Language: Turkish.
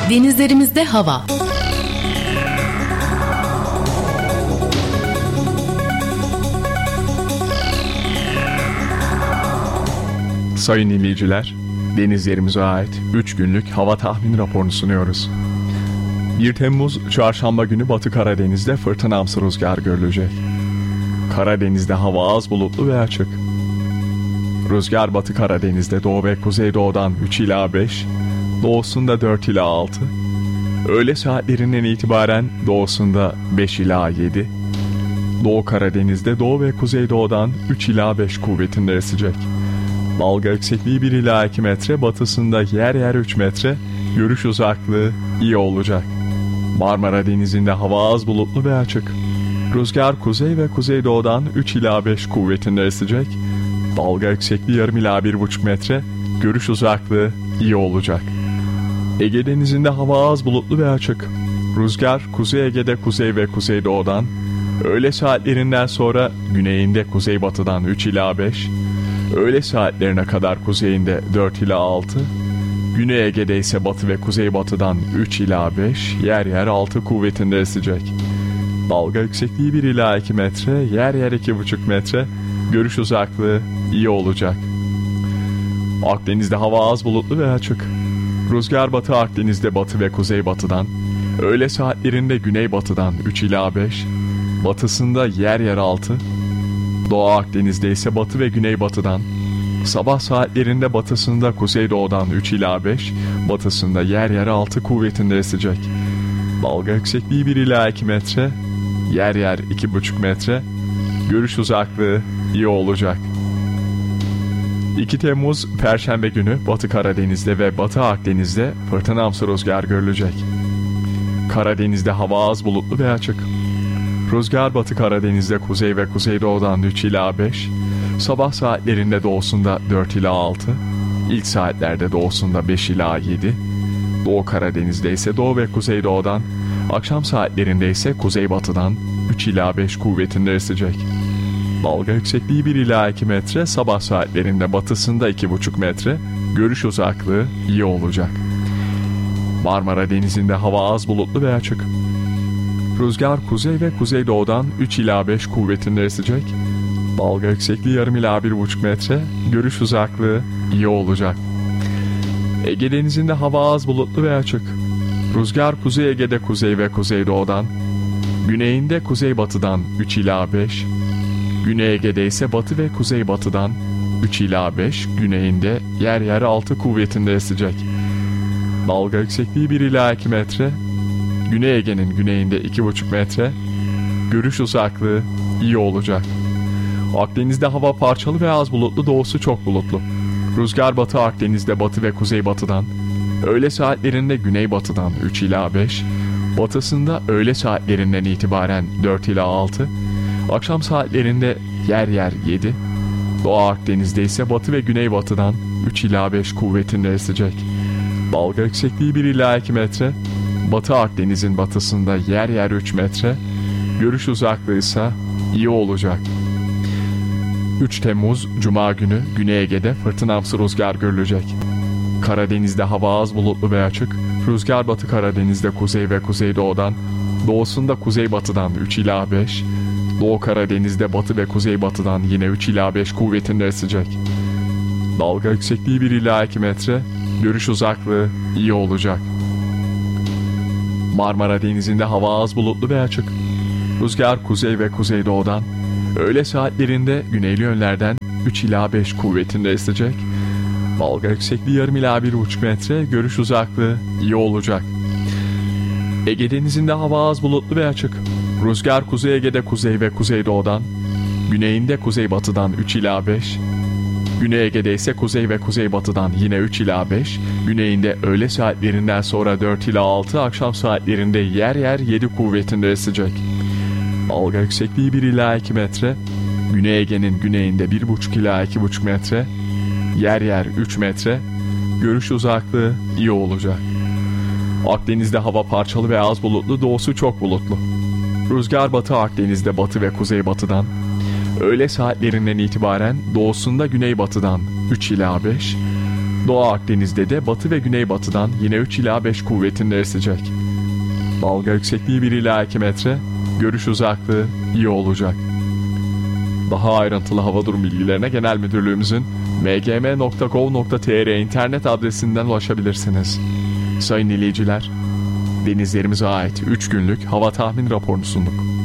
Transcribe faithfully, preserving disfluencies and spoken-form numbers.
Denizlerimizde hava. Sayın dinleyiciler, denizlerimize ait üç günlük hava tahmin raporunu sunuyoruz. bir Temmuz Çarşamba günü Batı Karadeniz'de fırtınamsı rüzgar görülecek. Karadeniz'de hava az bulutlu ve açık. Rüzgar Batı Karadeniz'de doğu ve kuzeydoğudan üç ila beş, doğusunda dört ila altı, öğle saatlerinden itibaren doğusunda beş ila yedi, Doğu Karadeniz'de doğu ve kuzeydoğudan üç ila beş kuvvetinde esecek. Dalga yüksekliği bir ila iki metre, batısında yer yer üç metre, görüş uzaklığı iyi olacak. Marmara Denizi'nde hava az bulutlu ve açık. Rüzgar kuzey ve kuzeydoğudan üç ila beş kuvvetinde esecek. Dalga yüksekliği yarım ila bir buçuk metre, görüş uzaklığı iyi olacak. Ege Denizi'nde hava az bulutlu ve açık. Rüzgar Kuzey Ege'de kuzey ve kuzeydoğudan, öğle saatlerinden sonra güneyinde kuzeybatıdan üç ila beş, öğle saatlerine kadar kuzeyinde dört ila altı, Güney Ege'de ise batı ve kuzeybatıdan üç ila beş, yer yer altı kuvvetinde esecek. Dalga yüksekliği bir ila iki metre, yer yer iki buçuk metre, görüş uzaklığı iyi olacak. Akdeniz'de hava az bulutlu ve açık. Rüzgar Batı Akdeniz'de batı ve kuzeybatıdan, öğle saatlerinde güneybatıdan üç ila beş, batısında yer yer altı, Doğu Akdeniz'de ise batı ve güneybatıdan, sabah saatlerinde batısında kuzeydoğudan üç ila beş, batısında yer yer altı kuvvetinde esecek. Dalga yüksekliği bir ila iki metre, yer yer iki buçuk metre, görüş uzaklığı iyi olacak. iki Temmuz Perşembe günü Batı Karadeniz'de ve Batı Akdeniz'de fırtınamsı rüzgar görülecek. Karadeniz'de hava az bulutlu ve açık. Rüzgar Batı Karadeniz'de kuzey ve kuzeydoğudan üç ila beş, sabah saatlerinde doğusunda dört ila altı, ilk saatlerde doğusunda beş ila yedi, Doğu Karadeniz'de ise doğu ve kuzeydoğudan, akşam saatlerinde ise kuzeybatıdan üç ila beş kuvvetinde esecek. Dalga yüksekliği bir ila iki metre, sabah saatlerinde batısında iki buçuk metre, görüş uzaklığı iyi olacak. Marmara Denizi'nde hava az bulutlu ve açık. Rüzgar kuzey ve kuzeydoğudan üç ila beş kuvvetinde esecek. Dalga yüksekliği yarım ila bir buçuk metre, görüş uzaklığı iyi olacak. Ege Denizi'nde hava az bulutlu ve açık. Rüzgar Kuzey Ege'de kuzey ve kuzeydoğudan, güneyinde kuzeybatıdan üç ila beş, Güney Ege'de ise batı ve kuzeybatıdan üç ila beş, güneyinde yer yer altı kuvvetinde esecek. Dalga yüksekliği bir ila iki metre, Güney Ege'nin güneyinde iki buçuk metre, görüş uzaklığı iyi olacak. Akdeniz'de hava parçalı ve az bulutlu, doğusu çok bulutlu. Rüzgar Batı Akdeniz'de batı ve kuzeybatıdan, öğle saatlerinde güneybatıdan üç ila beş, batısında öğle saatlerinden itibaren dört ila altı, akşam saatlerinde yer yer yedi, Doğu Akdeniz'de ise batı ve güneybatıdan üç ila beş kuvvetinde esecek. Dalga yüksekliği bir ila iki metre, Batı Akdeniz'in batısında yer yer üç metre, görüş uzaklığı ise iyi olacak. üç Temmuz Cuma günü Güney Ege'de fırtınamsı rüzgar görülecek. Karadeniz'de hava az bulutlu ve açık. Rüzgar Batı Karadeniz'de kuzey ve kuzeydoğudan, doğusunda kuzeybatıdan üç ila beş, Doğu Karadeniz'de batı ve kuzeybatıdan yine üç ila beş kuvvetinde esecek. Dalga yüksekliği bir ila iki metre, görüş uzaklığı iyi olacak. Marmara Denizi'nde hava az bulutlu ve açık. Rüzgar kuzey ve kuzeydoğudan, öğle saatlerinde güneyli yönlerden üç ila beş kuvvetinde esecek. Dalga yüksekliği yarım ila bir buçuk metre, görüş uzaklığı iyi olacak. Ege Denizi'nde hava az bulutlu ve açık. Rüzgar Kuzey Ege'de kuzey ve kuzeydoğudan, güneyinde kuzeybatıdan üç ila beş, Güney Ege'de ise kuzey ve kuzeybatıdan yine üç ila beş, güneyinde öğle saatlerinden sonra dört ila altı, akşam saatlerinde yer yer yedi kuvvetinde esecek. Dalga yüksekliği bir ila iki metre, Güney Ege'nin güneyinde bir buçuk ila iki buçuk metre, yer yer üç metre, görüş uzaklığı iyi olacak. Akdeniz'de hava parçalı ve az bulutlu, doğusu çok bulutlu. Rüzgar Batı Akdeniz'de batı ve kuzeybatıdan, öğle saatlerinden itibaren doğusunda güneybatıdan üç ila beş, Doğu Akdeniz'de de batı ve güneybatıdan yine üç ila beş kuvvetinde esecek. Dalga yüksekliği bir ila iki metre, görüş uzaklığı iyi olacak. Daha ayrıntılı hava durum bilgilerine Genel Müdürlüğümüzün m g m nokta gov nokta t r internet adresinden ulaşabilirsiniz. Sayın dinleyiciler, denizlerimize ait üç günlük hava tahmin raporunu sunduk.